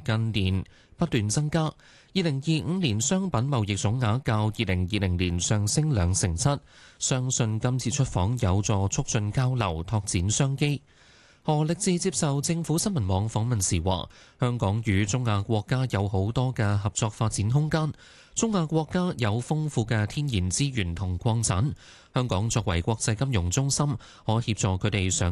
近年不斷增加。2025年商品貿易總額較2020年上升7%，相信今次出訪有助促進交流、拓展商機。何力智接受政府新聞網訪問時話：香港與中亞國家有好多嘅合作發展空間。中亞國家有豐富嘅天然資源同礦產，香港作為國際金融中心，可協助佢哋上